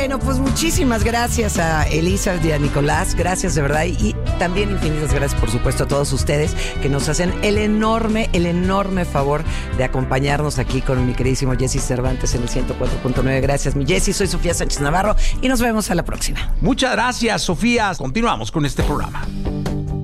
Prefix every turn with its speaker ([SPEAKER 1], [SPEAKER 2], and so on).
[SPEAKER 1] Bueno, pues muchísimas gracias a Elizabeth y a Nicolás. Gracias de verdad. Y también infinitas gracias, por supuesto, a todos ustedes que nos hacen el enorme favor de acompañarnos aquí con mi queridísimo Jesse Cervantes en el 104.9. Gracias, mi Jesse. Soy Sofía Sánchez Navarro y nos vemos a la próxima.
[SPEAKER 2] Muchas gracias, Sofía. Continuamos con este programa.